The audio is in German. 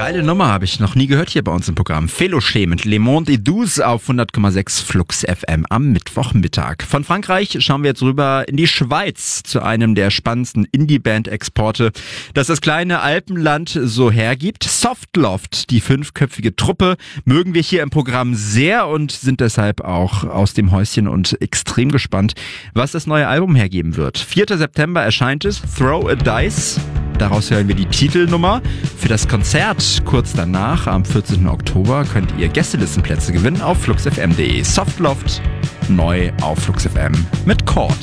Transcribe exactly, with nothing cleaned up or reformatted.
Geile Nummer, habe ich noch nie gehört hier bei uns im Programm. Fellowshea mit Le Monde et Douce auf hundert Komma sechs Flux F M am Mittwochmittag. Von Frankreich schauen wir jetzt rüber in die Schweiz zu einem der spannendsten Indie-Band-Exporte, das das kleine Alpenland so hergibt. Softloft, die fünfköpfige Truppe, mögen wir hier im Programm sehr und sind deshalb auch aus dem Häuschen und extrem gespannt, was das neue Album hergeben wird. vierter September erscheint es, Throw a Dice. Daraus hören wir die Titelnummer. Für das Konzert kurz danach, am vierzehnten Oktober, könnt ihr Gästelistenplätze gewinnen auf fluxfm punkt de. Softloft neu auf Flux F M mit Chord.